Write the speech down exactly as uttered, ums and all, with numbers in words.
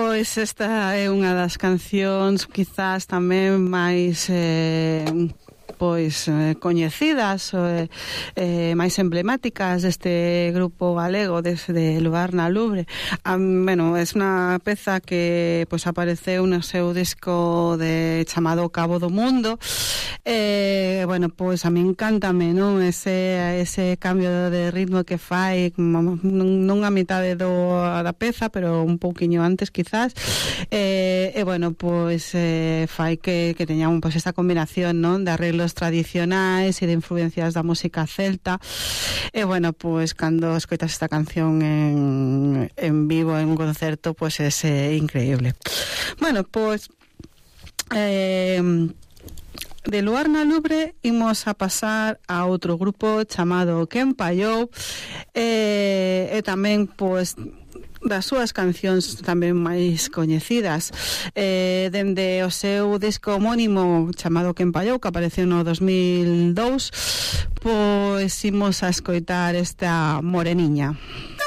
pois esta é unha das cancións quizás tamén máis eh, pois eh, coñecidas eh, eh, máis emblemáticas deste grupo galego desde Luar na Lubre. Ah, bueno, é unha peza que pois apareceu no seu disco de chamado Cabo do Mundo. Eh, bueno, pois a mí encántame, non? Ese, ese cambio de ritmo que fai non a mitade do, da peza, pero un pouquiño antes quizás. Eh, e bueno, pois eh, fai que, que teñamos pois esta combinación, non? De arreglos tradicionais e de influencias da música celta. E bueno, pois cando escoitas esta canción en, en vivo en un concerto, pois é eh, increíble. Bueno, pois eh, de Luar na Lubre imos a pasar a outro grupo chamado Quen Pallou, e, e tamén pois das súas cancións tamén máis coñecidas, eh, dende o seu disco homónimo chamado Quen Pallou, que apareceu no dos mil dous, pois imos a escoitar esta Moreniña.